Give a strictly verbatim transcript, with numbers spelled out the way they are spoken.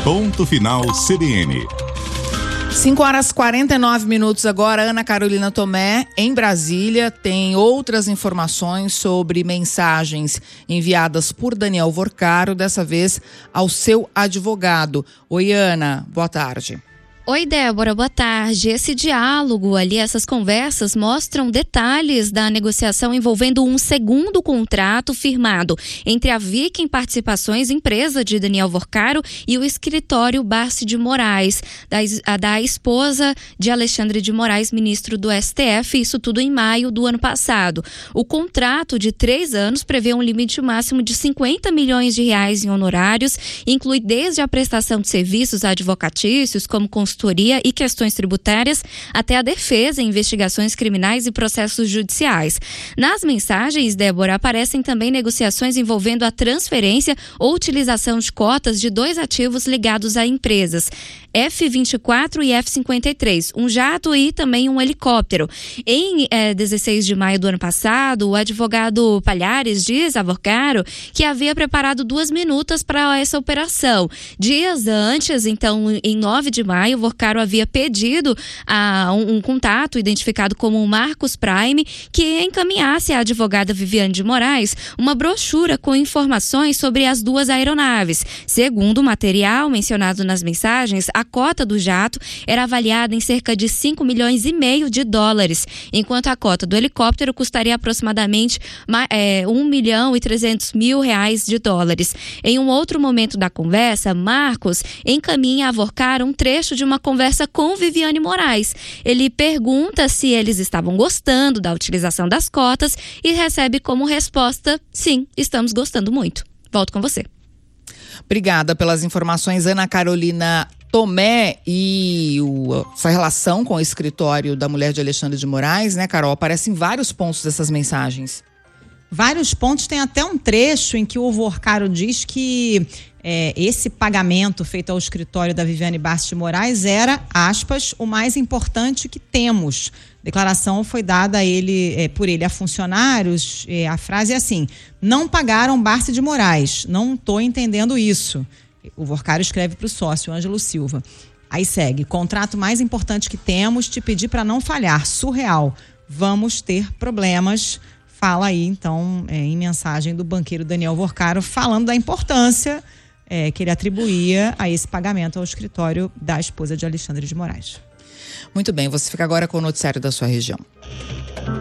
Ponto Final C B N. cinco horas e quarenta e nove minutos agora. Ana Carolina Tomé, em Brasília, tem outras informações sobre mensagens enviadas por Daniel Vorcaro, dessa vez ao seu advogado. Oi, Ana, boa tarde. Oi, Débora, boa tarde. Esse diálogo ali, essas conversas mostram detalhes da negociação envolvendo um segundo contrato firmado entre a Viking Participações, empresa de Daniel Vorcaro, e o escritório Barsi de Moraes, da, da esposa de Alexandre de Moraes, ministro do S T F, isso tudo em maio do ano passado. O contrato de três anos prevê um limite máximo de cinquenta milhões de reais em honorários, inclui desde a prestação de serviços advocatícios, como consultoria e questões tributárias, até a defesa em investigações criminais e processos judiciais. Nas mensagens, Débora, aparecem também negociações envolvendo a transferência ou utilização de cotas de dois ativos ligados a empresas, F vinte e quatro e F cinquenta e três, um jato e também um helicóptero. Em eh, dezesseis de maio do ano passado, o advogado Palhares diz a Vorcaro que havia preparado duas minutas para essa operação. Dias antes, então, em nove de maio, Vorcaro havia pedido a um, um contato identificado como Marcos Prime que encaminhasse à advogada Viviane de Moraes uma brochura com informações sobre as duas aeronaves. Segundo o material mencionado nas mensagens, a cota do jato era avaliada em cerca de cinco milhões e meio de dólares, enquanto a cota do helicóptero custaria aproximadamente é, um milhão e trezentos mil reais de dólares. Em um outro momento da conversa, Marcos encaminha a Vorcaro um trecho de uma conversa com Viviane Moraes. Ele pergunta se eles estavam gostando da utilização das cotas e recebe como resposta: sim, estamos gostando muito. Volto com você. Obrigada pelas informações, Ana Carolina Tomé. E o, essa relação com o escritório da mulher de Alexandre de Moraes, né, Carol? Aparecem vários pontos dessas mensagens. Vários pontos, tem até um trecho em que o Vorcaro diz que é, esse pagamento feito ao escritório da Viviane Barsi de Moraes era, aspas, o mais importante que temos. A declaração foi dada a ele, é, por ele a funcionários, é, a frase é assim: não pagaram Barsi de Moraes, não estou entendendo isso. O Vorcaro escreve para o sócio, Ângelo Silva. Aí segue: contrato mais importante que temos, te pedi para não falhar, surreal, vamos ter problemas. Fala aí, então, é, em mensagem do banqueiro Daniel Vorcaro, falando da importância é, que ele atribuía a esse pagamento ao escritório da esposa de Alexandre de Moraes. Muito bem, você fica agora com o noticiário da sua região.